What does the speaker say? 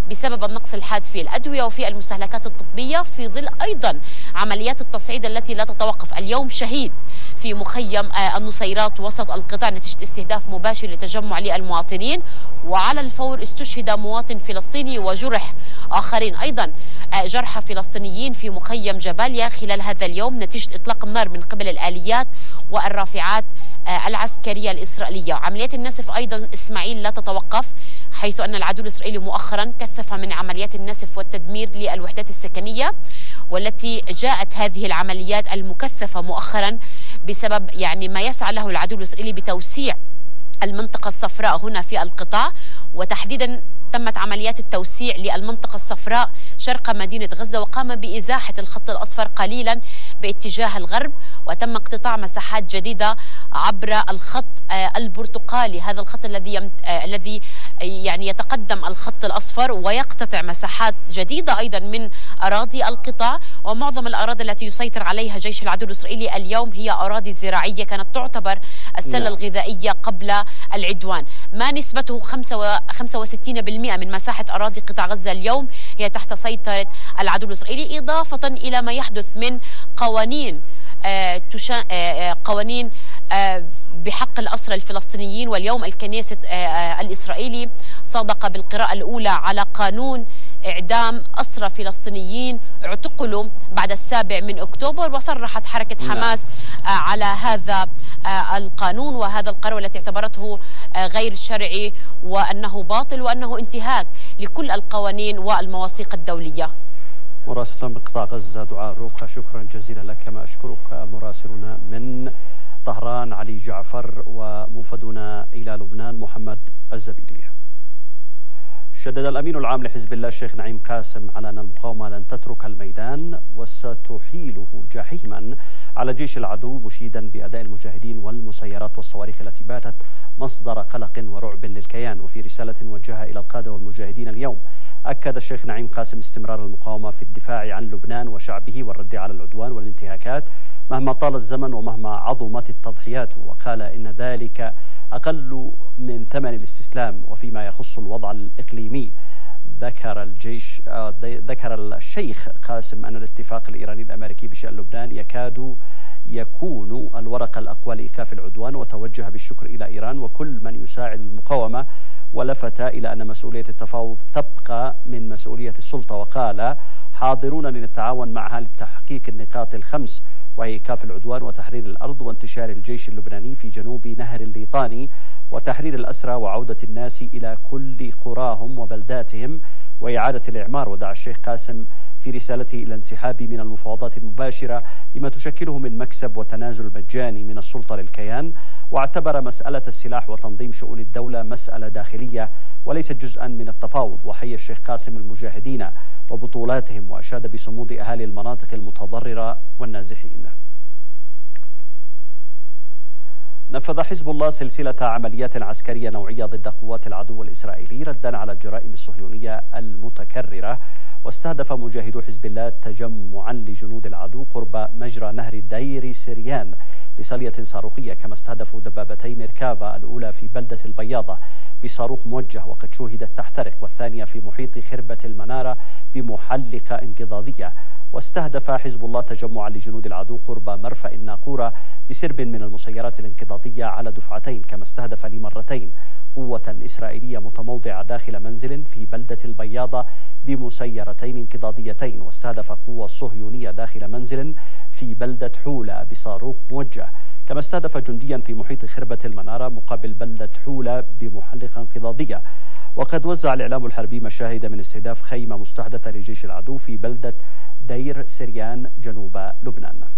بسبب النقص الحاد في الأدوية وفي المستهلكات الطبية، في ظل أيضا عمليات التصعيد التي لا تتوقف. اليوم شهيد في مخيم النصيرات وسط القطاع نتيجة استهداف مباشر لتجمع للمواطنين، وعلى الفور استشهد مواطن فلسطيني وجرح آخرين. أيضا جرحى فلسطينيين في مخيم جباليا خلال هذا اليوم نتيجة إطلاق النار من قبل الآليات والرافعات العسكرية الإسرائيلية. عمليات النسف أيضا إسماعيل لا تتوقف، حيث أن العدو الإسرائيلي مؤخرا كثف من عمليات النسف والتدمير للوحدات السكنية، والتي جاءت هذه العمليات المكثفة مؤخرا بسبب ما يسعى له العدو الإسرائيلي بتوسيع المنطقة الصفراء هنا في القطاع، وتحديدا تمت عمليات التوسيع للمنطقة الصفراء شرق مدينة غزة، وقام بإزاحة الخط الأصفر قليلا باتجاه الغرب، وتم اقتطاع مساحات جديدة عبر الخط البرتقالي، هذا الخط الذي يتقدم الخط الأصفر ويقتطع مساحات جديدة أيضا من أراضي القطاع. ومعظم الأراضي التي يسيطر عليها جيش العدو الإسرائيلي اليوم هي أراضي زراعية كانت تعتبر السلة الغذائية قبل العدوان. ما نسبته 65% من مساحة أراضي قطاع غزة اليوم هي تحت سيطرة العدو الإسرائيلي، إضافة إلى ما يحدث من قوانين بحق الأسرى الفلسطينيين. واليوم الكنيسة الإسرائيلي صادق بالقراءة الأولى على قانون إعدام أسرى فلسطينيين اعتقلوا بعد 7 أكتوبر، وصرحت حركة حماس على هذا القانون وهذا القرار التي اعتبرته غير شرعي وأنه باطل وأنه انتهاك لكل القوانين والمواثيق الدولية. مراسلة من قطاع غزة دعاء روقة، شكرا جزيلا لك. كما أشكرك مراسلنا من طهران علي جعفر، وموفدنا إلى لبنان محمد الزبيدي. شدد الأمين العام لحزب الله الشيخ نعيم قاسم على أن المقاومة لن تترك الميدان وستحيله جحيما على جيش العدو، مشيدا بأداء المجاهدين والمسيرات والصواريخ التي باتت مصدر قلق ورعب للكيان. وفي رسالة وجهها إلى القادة والمجاهدين اليوم، أكد الشيخ نعيم قاسم استمرار المقاومة في الدفاع عن لبنان وشعبه والرد على العدوان والانتهاكات مهما طال الزمن ومهما عظمت التضحيات، وقال إن ذلك أقل من ثمن الاستسلام. وفيما يخص الوضع الإقليمي، ذكر الشيخ قاسم أن الاتفاق الإيراني الأمريكي بشأن لبنان يكاد يكون الورقة الأقوى لإيقاف العدوان، وتوجه بالشكر إلى إيران وكل من يساعد المقاومة، ولفت إلى أن مسؤولية التفاوض تبقى من مسؤولية السلطة، وقال حاضرون لنتعاون معها لتحقيق النقاط الخمس، وهي إيقاف العدوان وتحرير الأرض وانتشار الجيش اللبناني في جنوب نهر الليطاني وتحرير الأسرى وعودة الناس إلى كل قراهم وبلداتهم وإعادة الإعمار. ودعا الشيخ قاسم في رسالته إلى الانسحاب من المفاوضات المباشرة لما تشكله من مكسب وتنازل مجاني من السلطة للكيان، واعتبر مسألة السلاح وتنظيم شؤون الدولة مسألة داخلية وليست جزءا من التفاوض. وحيى الشيخ قاسم المجاهدين وبطولاتهم، وأشاد بصمود أهالي المناطق المتضررة والنازحين. نفذ حزب الله سلسلة عمليات عسكرية نوعية ضد قوات العدو الإسرائيلي ردا على الجرائم الصهيونية المتكررة، واستهدف مجاهدو حزب الله تجمعا لجنود العدو قرب مجرى نهر دير سريان بصلية صاروخية، كما استهدفوا دبابتي ميركافا الأولى في بلدة البياضة بصاروخ موجه وقد شوهدت تحترق، والثانية في محيط خربة المنارة بمحلقة انقضاضية. واستهدف حزب الله تجمعا لجنود العدو قرب مرفأ الناقورة بسرب من المسيرات الانقضاضية على دفعتين، كما استهدف لمرتين قوة إسرائيلية متموضعة داخل منزل في بلدة البياضة بمسيرتين انقضاضيتين، واستهدف قوة صهيونية داخل منزل في بلدة حولة بصاروخ موجه، كما استهدف جنديا في محيط خربة المنارة مقابل بلدة حولة بمحلقة انقضاضية. وقد وزع الإعلام الحربي مشاهد من استهداف خيمة مستحدثة لجيش العدو في بلدة دير سريان جنوب لبنان.